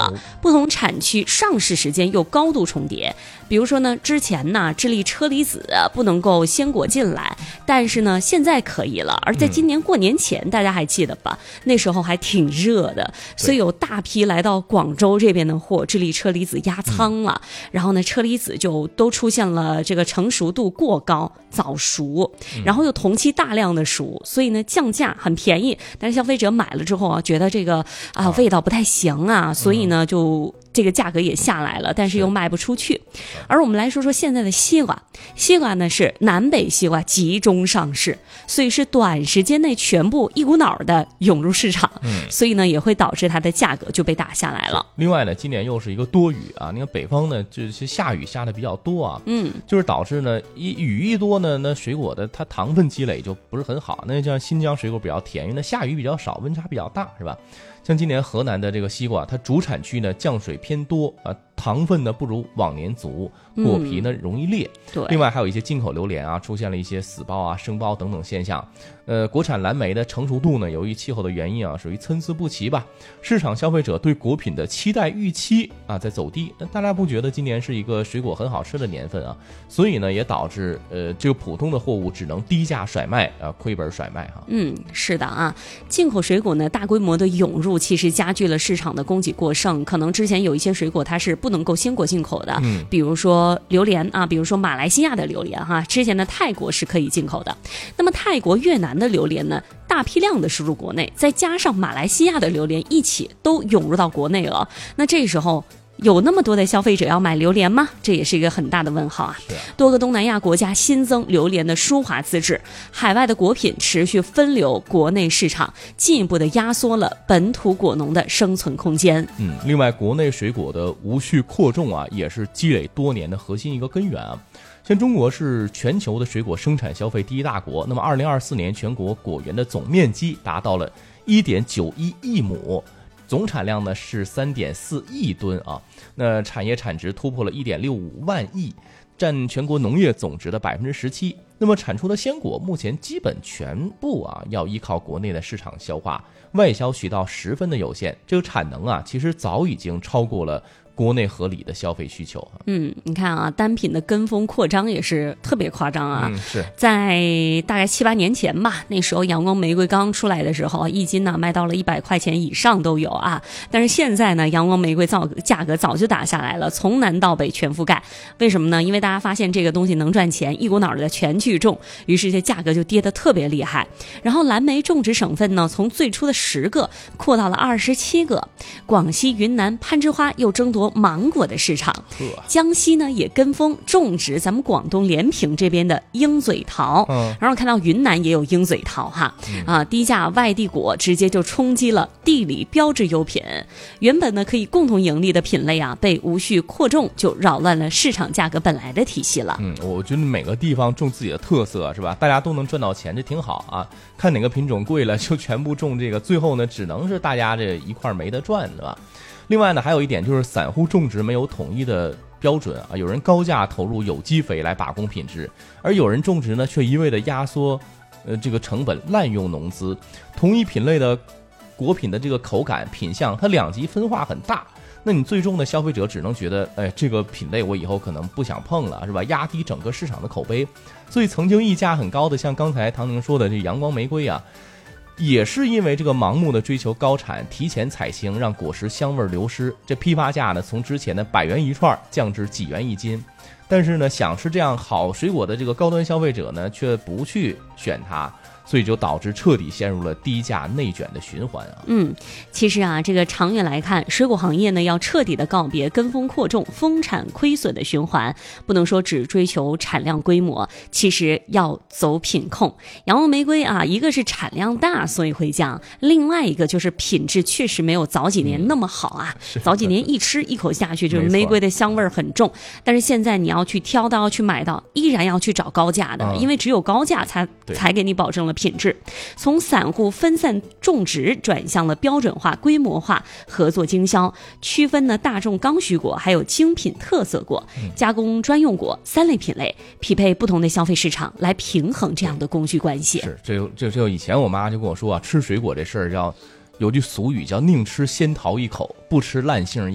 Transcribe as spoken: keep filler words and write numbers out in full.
了，不同产区上市时间又高度重叠。比如说呢，之前呢，智利车厘子不能够鲜果进来，但是呢，现在可以了。而在今年过年前，嗯、大家还记得吧？那时候还挺热的，所以有大批来到广州这边的货，智利车厘子压仓了。嗯、然后呢，车厘子就都出现了这个成熟度过高、早熟，然后又同期大量的熟，所以呢，降价很便宜。但是消费者买了之后啊，觉得这个啊味道不太行啊，所以呢就。这个价格也下来了，但是又卖不出去。而我们来说说现在的西瓜，西瓜呢是南北西瓜集中上市，所以是短时间内全部一股脑的涌入市场，嗯、所以呢也会导致它的价格就被打下来了。 另外呢，今年又是一个多雨啊，你看北方呢就是下雨下的比较多啊，嗯，就是导致呢一雨一多呢，那水果的它糖分积累就不是很好。那像新疆水果比较甜，因为那下雨比较少，温差比较大，是吧？像今年河南的这个西瓜，它主产区呢降水偏多啊，糖分呢不如往年足，果皮呢容易裂。嗯、对。另外还有一些进口榴莲啊，出现了一些死苞啊、生苞等等现象。呃，国产蓝莓的成熟度呢，由于气候的原因啊，属于参差不齐吧。市场消费者对果品的期待预期啊在走低，大家不觉得今年是一个水果很好吃的年份啊，所以呢也导致呃这个普通的货物只能低价甩卖啊，亏本甩卖哈。 嗯，是的啊，进口水果呢大规模的涌入，其实加剧了市场的供给过剩。可能之前有一些水果它是不能够鲜果进口的，嗯，比如说榴莲啊，比如说马来西亚的榴莲哈，之前的泰国是可以进口的。那么泰国、越南的榴莲呢，大批量的输入国内，再加上马来西亚的榴莲一起都涌入到国内了，那这时候有那么多的消费者要买榴莲吗？这也是一个很大的问号啊！多个东南亚国家新增榴莲的输华资质，海外的果品持续分流国内市场，进一步的压缩了本土果农的生存空间。 嗯，另外国内水果的无序扩种啊，也是积累多年的核心一个根源啊。像中国是全球的水果生产消费第一大国，那么二零二四年全国果园的总面积达到了 一点九一亿亩。总产量呢是 三点四亿吨啊，那产业产值突破了 一点六五万亿，占全国农业总值的 百分之十七。 那么产出的鲜果目前基本全部啊要依靠国内的市场消化，外销渠道十分的有限，这个产能啊其实早已经超过了国内合理的消费需求。 嗯，你看啊，单品的跟风扩张也是特别夸张啊。 嗯，是在大概七八年前吧，那时候阳光玫瑰刚出来的时候，一斤呢卖到了一百块钱以上都有啊。但是现在呢，阳光玫瑰早价格早就打下来了，从南到北全覆盖。为什么呢？因为大家发现这个东西能赚钱，一股脑的全去种，于是这价格就跌得特别厉害。然后蓝莓种植省份呢，从最初的十个扩到了二十七个，广西、云南、攀枝花又争夺芒果的市场，江西呢也跟风种植咱们广东连平这边的鹰嘴桃，嗯、然后看到云南也有鹰嘴桃哈，嗯、啊，低价外地果直接就冲击了地理标志优品，原本呢可以共同盈利的品类啊，被无序扩种就扰乱了市场价格本来的体系了。 嗯，我觉得每个地方种自己的特色是吧？大家都能赚到钱，这挺好啊。看哪个品种贵了就全部种这个，最后呢只能是大家这一块没得赚，对吧？另外呢，还有一点就是散户种植没有统一的标准啊，有人高价投入有机肥来把控品质，而有人种植呢却一味的压缩，呃，这个成本，滥用农资。同一品类的果品的这个口感、品相，它两极分化很大。那你最终的消费者只能觉得，哎，这个品类我以后可能不想碰了，是吧？压低整个市场的口碑。所以曾经溢价很高的，像刚才唐宁说的这阳光玫瑰啊。也是因为这个盲目的追求高产，提前采青，让果实香味流失。这批发价呢，从之前的百元一串降至几元一斤。但是呢，想吃这样好水果的这个高端消费者呢，却不去选它。所以就导致彻底陷入了低价内卷的循环啊。 嗯，其实啊，这个长远来看，水果行业呢要彻底的告别跟风扩种、丰产亏损的循环，不能说只追求产量规模，其实要走品控。阳光玫瑰啊，一个是产量大所以会降，另外一个就是品质确实没有早几年那么好啊。嗯、早几年一吃一口下去就是玫瑰的香味很重，但是现在你要去挑到、去买到，依然要去找高价的，嗯、因为只有高价才才给你保证了品质。从散户分散种植转向了标准化、规模化合作经销，区分呢大众刚需果还有精品特色果、加工专用果三类品类，匹配不同的消费市场来平衡这样的供需关系。 是，这这这以前我妈就跟我说啊，吃水果这事儿叫有句俗语叫宁吃仙桃一口，不吃烂杏